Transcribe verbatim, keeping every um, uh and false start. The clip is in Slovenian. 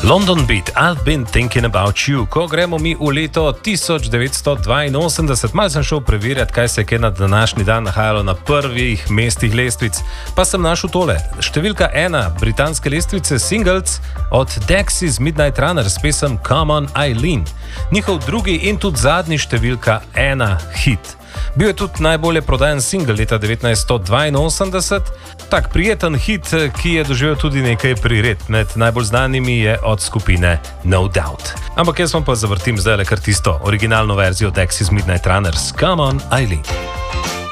London Beat, I've been thinking about you. Ko gremo mi v leto tisoč devetsto dvainosemdeset, malo sem šel preverjati, kaj se je na današnji dan nahajalo na prvih mestih lestvic, pa sem našel tole. Številka ena britanske lestvice singles od Dexys Midnight Runners s pesem Come on Eileen. Njihov drugi in tudi zadnji številka ena hit. Bil je tudi najbolje prodajen singel leta devetnajststo dvainosemdeset, tak prijeten hit, ki je doživel tudi nekaj priredb. Med najbolj znanimi je od skupine No Doubt. Ampak jaz vam pa zavrtim zdaj le kar tisto originalno verzijo Dexys Midnight Runners, Come on Eileen.